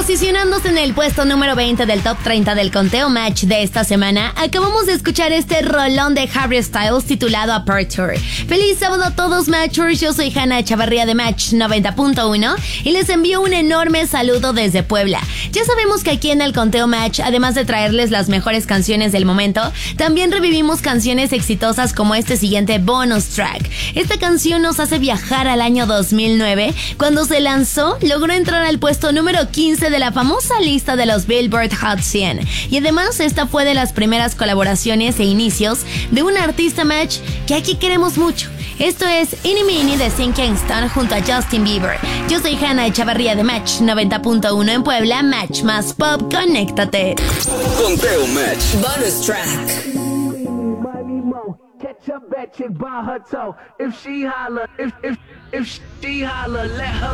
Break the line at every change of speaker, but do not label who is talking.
Posicionándose en el puesto número 20 del top 30 del conteo Match de esta semana, acabamos de escuchar este rolón de Harry Styles titulado Aperture. Feliz sábado a todos Matchers, yo soy Hanna Chavarría de Match 90.1 y les envío un enorme saludo desde Puebla. Ya sabemos que aquí en el conteo Match, además de traerles las mejores canciones del momento, también revivimos canciones exitosas como este siguiente bonus track. Esta canción nos hace viajar al año 2009, cuando se lanzó, logró entrar al puesto número 15 de la famosa lista de los Billboard Hot 100. Y además esta fue de las primeras colaboraciones e inicios de un artista Match que aquí queremos mucho. Esto es Eeny Meeny de Sean Kingston junto a Justin Bieber. Yo soy Hanna Echavarría de Match 90.1 en Puebla. Match más pop, conéctate.
Conteo Match
Bonus track.
Catch up that chick by her toe. If she holler, if she holler, let her